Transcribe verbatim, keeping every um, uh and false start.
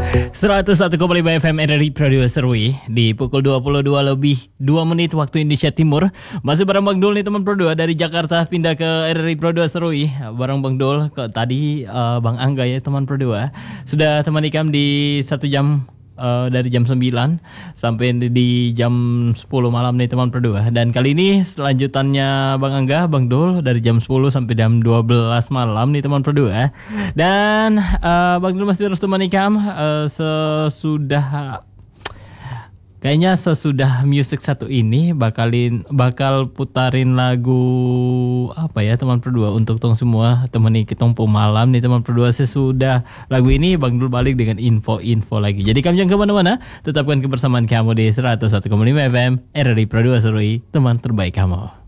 seratus satu koma lima F M R R I Produser Serui di pukul dua puluh dua lebih dua menit waktu Indonesia Timur. Masih bareng Bang Dul nih teman Pro dua dari Jakarta pindah ke R R I Produser Serui. Bareng Bang Dul ke tadi uh, Bang Angga ya teman Pro dua. Sudah teman ikam di satu jam uh, dari jam sembilan sampai di jam sepuluh malam nih teman Pro dua. Dan kali ini selanjutannya Bang Angga, Bang Dul dari jam sepuluh sampai jam dua belas malam nih teman Pro dua. Dan uh, Bang Dul masih terus teman ikam uh, sesudah kayaknya sesudah music satu ini bakalin bakal putarin lagu apa ya teman Pro dua untuk tong semua teman kita malam nih teman Pro dua. Sesudah lagu ini Bang Dul balik dengan info-info lagi. Jadi kamu jangan kemana-mana, tetapkan kebersamaan kamu di seratus satu koma lima F M R R I Produser Serui, teman terbaik kamu.